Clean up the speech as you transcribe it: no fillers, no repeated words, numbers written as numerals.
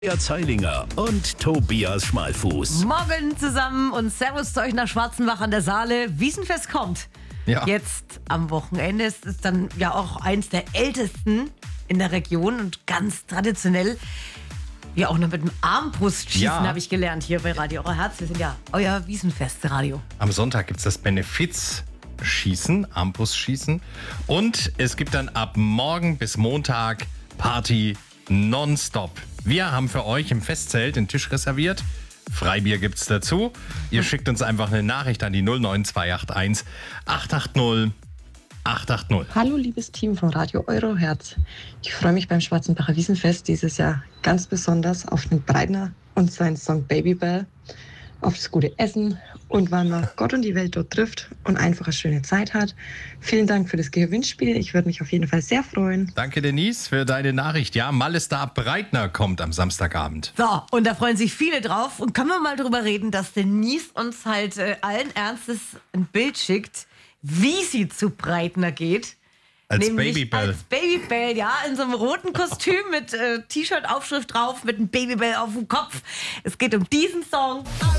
Der Zeilinger und Tobias Schmalfuß. Morgen zusammen und Servus zu euch nach Schwarzenbach an der Saale. Wiesenfest kommt. Ja. Jetzt am Wochenende. Es ist dann ja auch eins der ältesten in der Region und ganz traditionell. Ja, auch noch mit dem Armbrustschießen habe ich gelernt hier bei Radio Euer Herz. Wir sind ja euer Wiesenfest-Radio. Am Sonntag gibt es das Benefizschießen, Armbrustschießen. Und es gibt dann ab morgen bis Montag Party nonstop. Wir haben für euch im Festzelt den Tisch reserviert. Freibier gibt's dazu. Ihr schickt uns einfach eine Nachricht an die 09281 880 880. Hallo liebes Team von Radio Euro Herz. Ich freue mich beim Schwarzenbacher Wiesenfest dieses Jahr ganz besonders auf den Breitner und seinen Song Babybel, auf das gute Essen und wann man Gott und die Welt dort trifft und einfach eine schöne Zeit hat. Vielen Dank für das Gewinnspiel. Ich würde mich auf jeden Fall sehr freuen. Danke Denise für deine Nachricht. Ja, Malestar Breitner kommt am Samstagabend. So, und da freuen sich viele drauf. Und können wir mal drüber reden, dass Denise uns halt allen Ernstes ein Bild schickt, wie sie zu Breitner geht. Als Nämlich Babybel. Als Babybel, ja, in so einem roten Kostüm mit T-Shirt-Aufschrift drauf, mit einem Babybel auf dem Kopf. Es geht um diesen Song.